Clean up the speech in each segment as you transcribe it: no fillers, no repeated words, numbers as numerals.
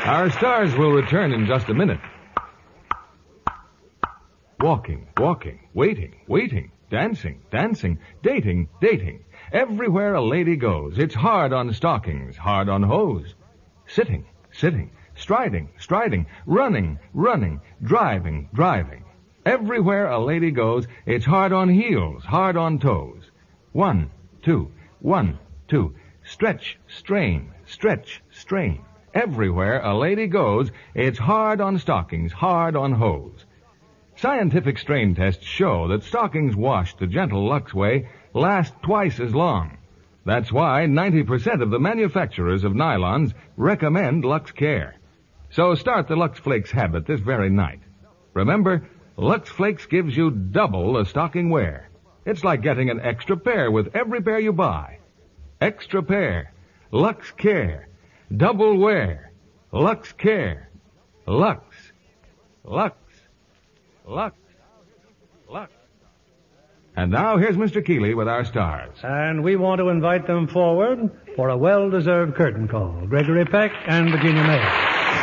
Our stars will return in just a minute. Walking, waiting, dancing, dating. Everywhere a lady goes, it's hard on stockings, hard on hose. Sitting, striding, running, driving. Everywhere a lady goes, it's hard on heels, hard on toes. 1, 2, 1, 2. Stretch, strain. Everywhere a lady goes, it's hard on stockings, hard on hose. Scientific strain tests show that stockings washed the gentle Lux way last twice as long. That's why 90% of the manufacturers of nylons recommend Lux Care. So start the Lux Flakes habit this very night. Remember, Lux Flakes gives you double the stocking wear. It's like getting an extra pair with every pair you buy. Extra pair. Lux Care. Double wear. Lux Care. Lux. And now here's Mr. Keeley with our stars. And we want to invite them forward for a well-deserved curtain call. Gregory Peck and Virginia May.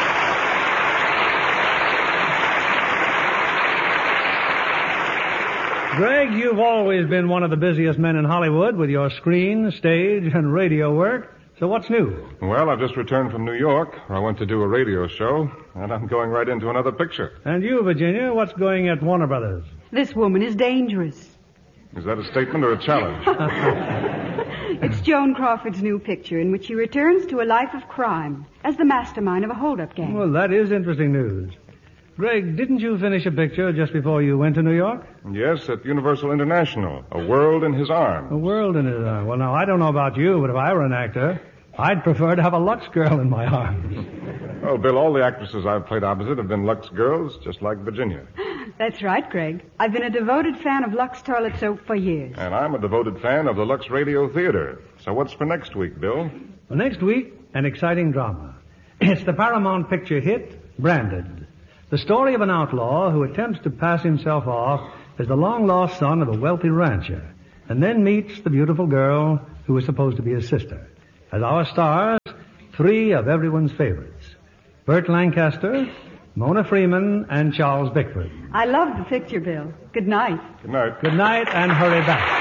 Greg, you've always been one of the busiest men in Hollywood with your screen, stage, and radio work. So what's new? Well, I've just returned from New York, where I went to do a radio show, and I'm going right into another picture. And you, Virginia, what's going at Warner Brothers? This woman is dangerous. Is that a statement or a challenge? It's Joan Crawford's new picture in which she returns to a life of crime as the mastermind of a hold-up gang. Well, that is interesting news. Greg, didn't you finish a picture just before you went to New York? Yes, at Universal International. A World in His Arms. A World in His Arms. Well, now, I don't know about you, but if I were an actor, I'd prefer to have a Lux girl in my arms. Oh, Bill, all the actresses I've played opposite have been Lux girls, just like Virginia. That's right, Greg. I've been a devoted fan of Lux toilet soap for years. And I'm a devoted fan of the Lux Radio Theater. So what's for next week, Bill? Well, next week, an exciting drama. It's the Paramount picture hit, Branded. The story of an outlaw who attempts to pass himself off as the long-lost son of a wealthy rancher, and then meets the beautiful girl who is supposed to be his sister. As our stars, three of everyone's favorites: Burt Lancaster, Mona Freeman, and Charles Bickford. I love the picture, Bill. Good night. Good night. Good night, and hurry back.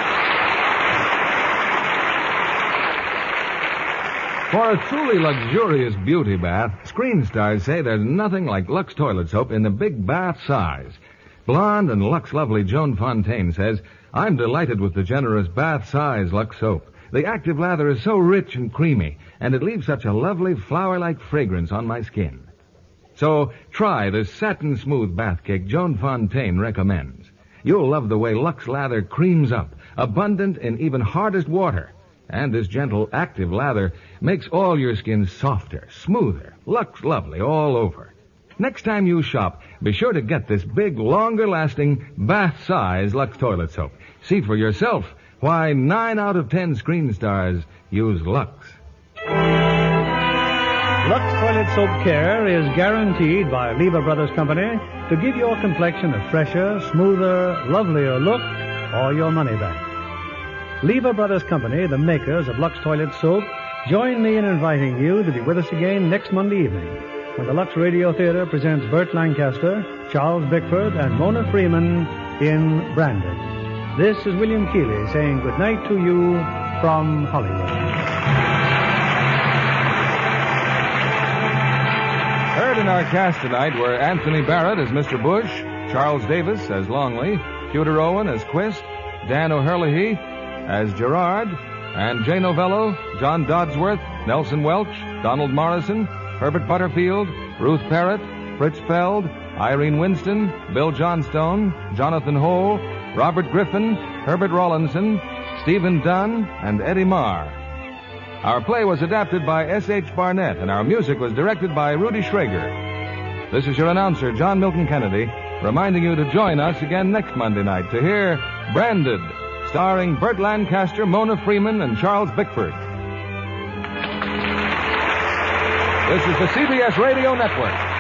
For a truly luxurious beauty bath, screen stars say there's nothing like Lux toilet soap in the big bath size. Blonde and Lux lovely Joan Fontaine says, I'm delighted with the generous bath size Lux soap. The active lather is so rich and creamy, and it leaves such a lovely flower-like fragrance on my skin. So try the satin smooth bath cake Joan Fontaine recommends. You'll love the way Lux lather creams up, abundant in even hardest water. And this gentle, active lather makes all your skin softer, smoother, Lux lovely all over. Next time you shop, be sure to get this big, longer-lasting, bath-size Lux toilet soap. See for yourself why 9 out of 10 screen stars use Lux. Lux Toilet Soap Care is guaranteed by Lever Brothers Company to give your complexion a fresher, smoother, lovelier look or your money back. Lever Brothers Company, the makers of Lux Toilet Soap, join me in inviting you to be with us again next Monday evening when the Lux Radio Theater presents Burt Lancaster, Charles Bickford, and Mona Freeman in Branded. This is William Keeley saying good night to you from Hollywood. Heard in our cast tonight were Anthony Barrett as Mr. Bush, Charles Davis as Longley, Pewter Owen as Quist, Dan O'Herlihy as Gerard, and Jay Novello, John Dodsworth, Nelson Welch, Donald Morrison, Herbert Butterfield, Ruth Parrott, Fritz Feld, Irene Winston, Bill Johnstone, Jonathan Hole, Robert Griffin, Herbert Rawlinson, Stephen Dunn, and Eddie Marr. Our play was adapted by S.H. Barnett, and our music was directed by Rudy Schrager. This is your announcer, John Milton Kennedy, reminding you to join us again next Monday night to hear Branded, starring Burt Lancaster, Mona Freeman, and Charles Bickford. This is the CBS Radio Network.